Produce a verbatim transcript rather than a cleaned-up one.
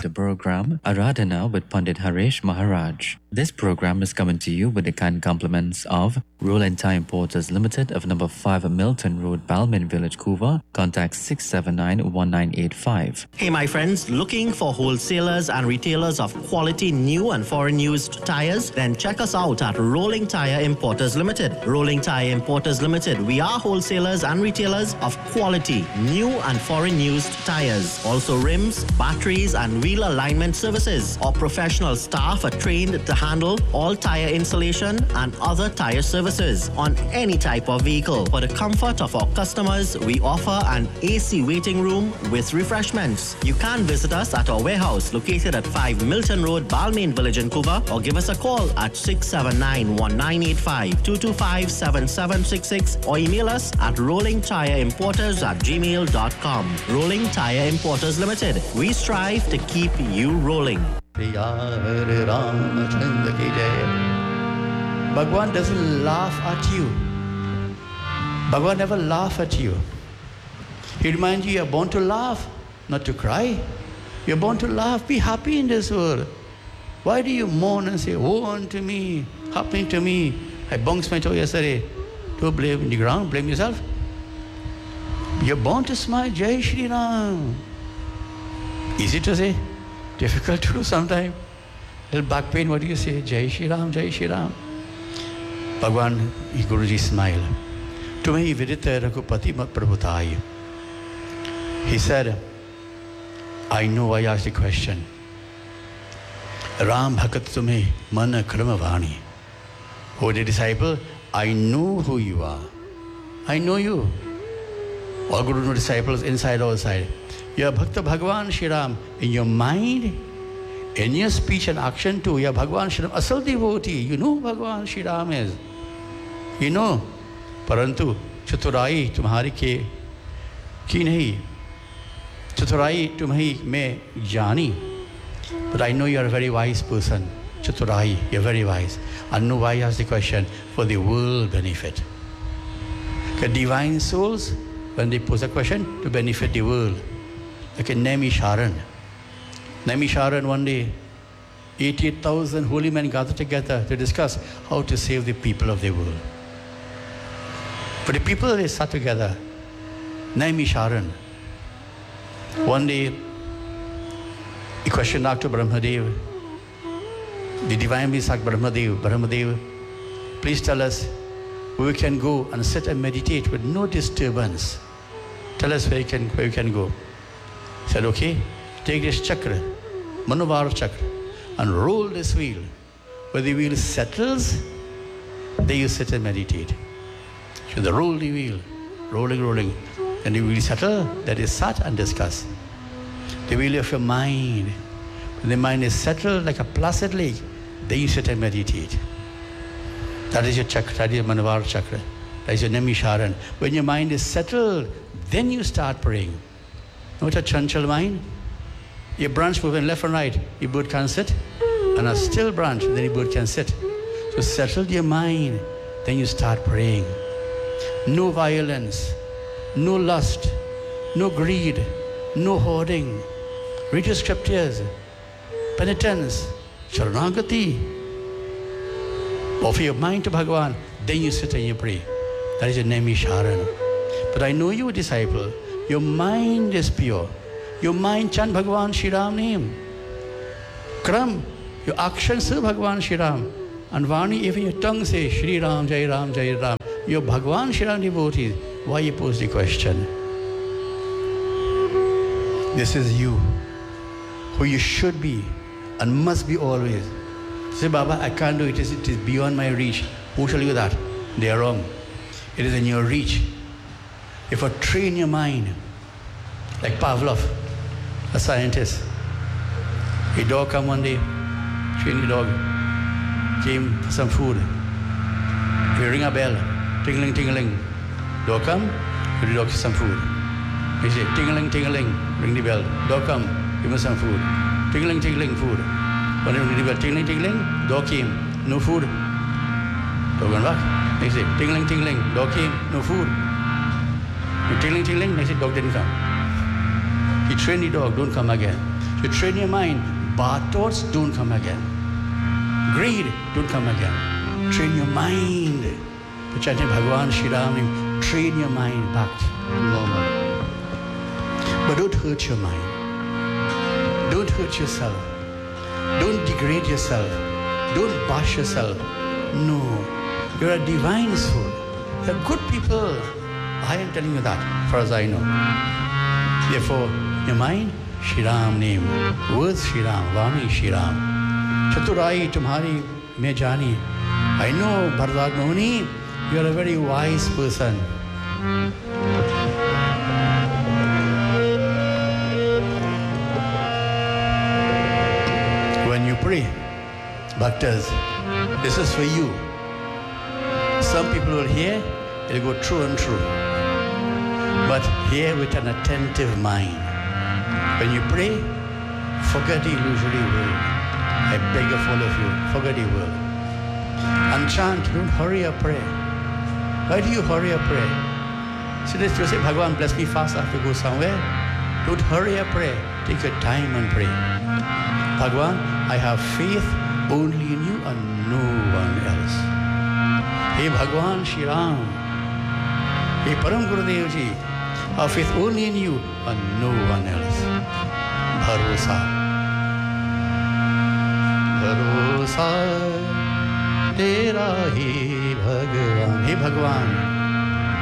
the program Aradhana with Pandit Harish Maharaj. This program is coming to you with the kind compliments of Roland Thai Importers Limited of number five Milton Road, Balmain Village, Couva. Contact six seven nine one nine eight five. Hey my friends, looking for wholesalers and retailers of quality new and foreign used tires? Then check us out at Rolling Tire Importers Limited. Rolling Tire Importers Limited. We are wholesalers and retailers of quality new and foreign used tires. Also rims, batteries and wheel alignment services. Our professional staff are trained to handle all tire installation and other tire services on any type of vehicle. For the comfort of our customers, we offer an A C waiting room with refreshments. You can visit us at our warehouse located at five Milton Road, Balmain Village in Couva, or give us a call at six seven nine one nine eight five two two five seven seven six six or email us at rolling tire importers at gmail dot com. Rolling Tire Importers Limited. We strive to keep you rolling. Bhagwan doesn't laugh at you. Bhagwan never laughs at you. He reminds you, you're born to laugh, not to cry. You're born to laugh. Be happy in this world. Why do you mourn and say, woe unto me, happening to me? I bounced my toe yesterday. Don't blame the ground, blame yourself. You're born to smile. Jai Shri Ram. Easy to say, difficult to do sometimes. Little back pain, what do you say? Jai Shri Ram, Jai Shri Ram. Bhagwan, Guruji smile. Tumhe vidita raghupati mat prabhutai. He said, I know I asked the question. Ram bhakat tumhe mana krama vani. Oh, the disciple, I know who you are. I know you. All Guru disciples, inside, outside. You are Bhakta Bhagwan Shri Ram in your mind, in your speech and action too. You are Bhagwan Shri Ram, asal devotee. You know who Bhagwan Shri Ram is. You know. Parantu, Chaturai tumhari ke ki nahi. Chaturai tumhi me jani. But I know you are a very wise person. Chaturai, you are very wise. And know why I asked the question? For the world benefit. The divine souls, when they pose a question, to benefit the world. Like a Naimisharan. Naimisharan one day, eighty-eight thousand holy men gathered together to discuss how to save the people of the world. For the people, they sat together. Naimisharan. One day, he questioned Doctor Brahmadev. The divine being asked Brahmadev, Brahmadev, please tell us where we can go and sit and meditate with no disturbance. Tell us where you can, where you can go. He said, okay, take this chakra, Manubhar chakra, and roll this wheel. When the wheel settles, there you sit and meditate. So they roll the wheel, rolling, rolling. And the wheel settle, that is sat and discuss. The wheel of your mind. When the mind is settled like a placid lake, then you sit and meditate. That is your chakra, that is your Manubhar chakra. That is your Naimisharan. When your mind is settled, then you start praying. Not a chanchal mind. Your branch moving left and right, your bird can sit. And a still branch, then your bird can sit. So settle your mind, then you start praying. No violence, no lust, no greed, no hoarding. Read your scriptures, penitence, sharanagati. Offer your mind to Bhagavan, then you sit and you pray. That is your Naimisharan. But I know you, disciple, your mind is pure. Your mind chant Bhagavan Shri Ram name. Kram, your actions serve Bhagavan Shri Ram. And Vani, even your tongue says Shri Ram, Jai Ram, Jai Ram. Your Bhagavan Shri Ram devotees. Why you pose the question? This is you, who you should be and must be always. Say, Baba, I can't do it. It is, it is beyond my reach. Who tell you that? They are wrong. It is in your reach. If you train your mind, like Pavlov, a scientist, a dog come one day, train the dog, came for some food. He ring a bell, tingling, tingling. Dog come, give the dog some food. He say, tingling, tingling, ring the bell. Dog come, give him some food. Tingling, tingling, food. When he ring the bell, tingling, tingling, dog came, no food. Dog went back. Next day, tingling, tingling, dog came, no food. Tingling, tingling, next day, dog didn't come. He trained the dog, don't come again. You train your mind. Bad thoughts don't come again. Greed don't come again. Train your mind. Chanting Bhagavan Shri Ram, train your mind back to normal. But don't hurt your mind. Don't hurt yourself. Don't degrade yourself. Don't bash yourself. No. You're a divine soul. You're good people. I am telling you that, as far as I know. Therefore, your mind, Shri Ram name. Words Shri Ram. Vani Shri Ram. Chaturai tumhari mein jani. I know, Bharat Mohini, you are a very wise person. When you pray, Bhaktas, this is for you. Some people will hear, it will go true and true. But hear with an attentive mind. When you pray, forget the illusory world. I beg of all of you, forget the world. And chant, don't hurry up prayer. Why do you hurry up prayer? So that you say, Bhagavan, bless me fast, I have to go somewhere. Don't hurry up prayer. Take your time and pray. Bhagavan, I have faith only in you and no one else. Hey Bhagavan Shri Ram, hey Param Gurudev Ji, I have faith only in you and no one else. Bharosa. Bharosa tera hi Bhagavan. Hey Bhagavan,